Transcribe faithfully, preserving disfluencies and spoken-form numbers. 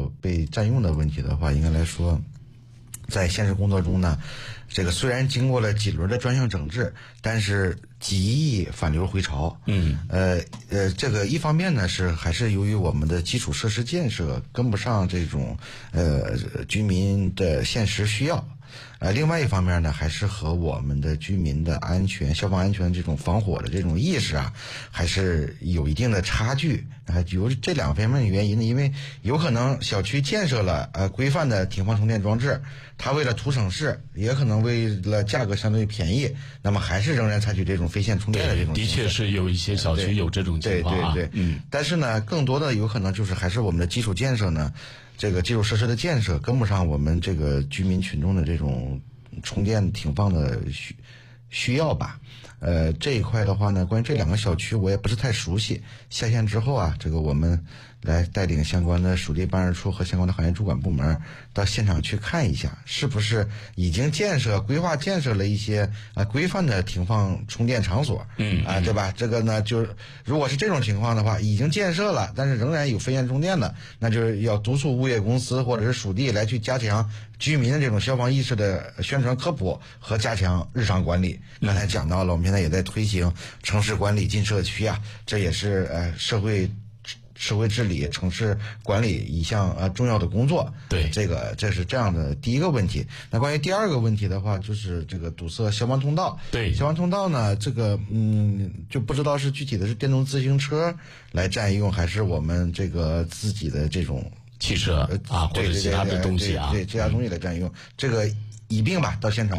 到被占用的问题的话，应该来说，在现实工作中呢，这个虽然经过了几轮的专项整治，但是极易反流回潮。 嗯， 呃呃，这个一方面呢是还是由于我们的基础设施建设跟不上这种呃居民的现实需要。呃，另外一方面呢，还是和我们的居民的安全、消防安全这种防火的这种意识啊，还是有一定的差距啊。由这两方面的原因呢，因为有可能小区建设了呃规范的停放充电装置，它为了图省事，也可能为了价格相对便宜，那么还是仍然采取这种非线充电的这种形式。 的确是有一些小区有这种情况啊。 对对对， 嗯。 但是呢，更多的有可能就是还是我们的基础建设呢。这个基础设施的建设跟不上我们这个居民群众的这种充电停放的需需要吧。呃，这一块的话呢，关于这两个小区我也不是太熟悉。下线之后啊，这个我们来带领相关的属地办事处和相关的行业主管部门到现场去看一下，是不是已经建设规划建设了一些啊规范的停放充电场所。 嗯啊，对吧？这个呢，就是如果是这种情况的话，已经建设了，但是仍然有非线充电的，那就是要督促物业公司或者是属地来去加强居民的这种消防意识的宣传科普和加强日常管理。刚才讲到了，我们现在也在推行城市管理进社区啊，这也是呃社会社会治理、城市管理一项呃重要的工作。 对， 这个这是这样的第一个问题。那关于第二个问题的话，就是这个堵塞消防通道。 对， 消防通道呢，这个嗯，就不知道是具体的是电动自行车来占用，还是我们这个自己的这种汽车啊，或者其他的东西啊， 对，对，对，其他东西来占用。这个一并吧，到现场。